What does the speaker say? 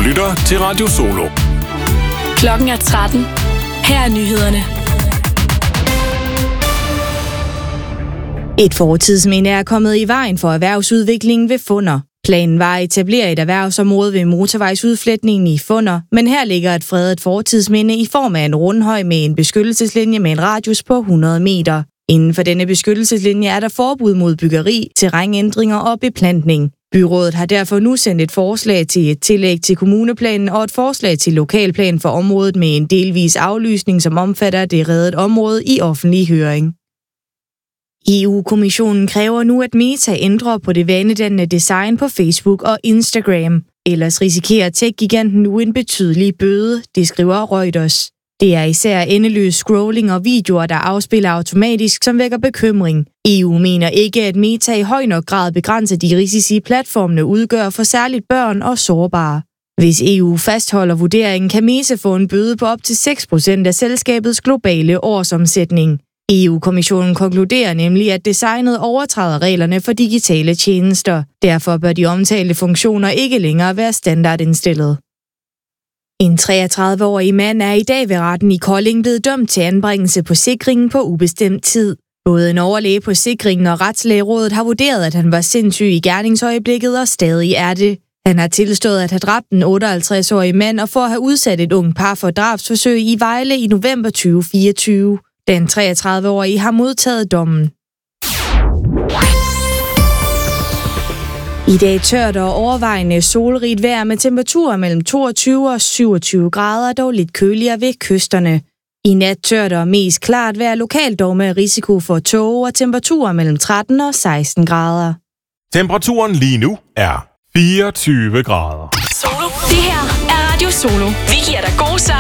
lytter til Radio Solo. Klokken er 13. Her er nyhederne. Et fortidsminde er kommet i vejen for erhvervsudviklingen ved Funder. Planen var at etablere et erhvervsområde ved motorvejsudfletningen i Funder, men her ligger et fredet fortidsminde i form af en rundhøj med en beskyttelseslinje med en radius på 100 meter. Inden for denne beskyttelseslinje er der forbud mod byggeri, terrænændringer og beplantning. Byrådet har derfor nu sendt et forslag til et tillæg til kommuneplanen og et forslag til lokalplan for området med en delvis aflysning, som omfatter det reddede område i offentlig høring. EU-kommissionen kræver nu, at Meta ændrer på det vanedannende design på Facebook og Instagram. Ellers risikerer tech-giganten nu en betydelig bøde, det skriver Reuters. Det er især endeløs scrolling og videoer, der afspiller automatisk, som vækker bekymring. EU mener ikke, at Meta i høj nok grad begrænser de risici, platformene udgør for særligt børn og sårbare. Hvis EU fastholder vurderingen, kan Meta få en bøde på op til 6% af selskabets globale årsomsætning. EU-kommissionen konkluderer nemlig, at designet overtræder reglerne for digitale tjenester. Derfor bør de omtalte funktioner ikke længere være standardindstillet. En 33-årig mand er i dag ved retten i Kolding blevet dømt til anbringelse på sikringen på ubestemt tid. Både en overlæge på sikringen og Retslægerådet har vurderet, at han var sindssyg i gerningsøjeblikket og stadig er det. Han har tilstået at have dræbt en 58-årig mand og for at have udsat et ungt par for drabsforsøg i Vejle i november 2024. Den 33-årige har modtaget dommen. I dag tørt og overvejende solrigt vejr med temperaturer mellem 22 og 27 grader, dog lidt køligere ved kysterne. I nat tørt og mest klart vejr, lokalt dog med risiko for tåge og temperaturer mellem 13 og 16 grader. Temperaturen lige nu er 24 grader. Solo. Det her er Radio Solo. Vi giver dig god sang.